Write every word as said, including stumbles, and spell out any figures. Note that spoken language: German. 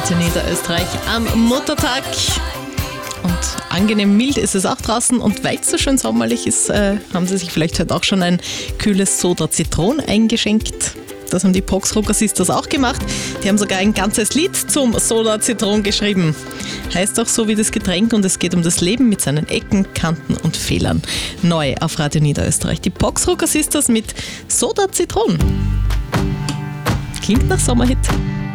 Radio Niederösterreich am Muttertag. Und angenehm mild ist es auch draußen. Und weil es so schön sommerlich ist, äh, haben Sie sich vielleicht heute auch schon ein kühles Soda Zitron eingeschenkt. Das haben die Poxrocker Sisters auch gemacht. Die haben sogar ein ganzes Lied zum Soda Zitron geschrieben. Heißt auch so wie das Getränk und es geht um das Leben mit seinen Ecken, Kanten und Fehlern. Neu auf Radio Niederösterreich. Die Poxrocker Sisters mit Soda Zitron. Klingt nach Sommerhit.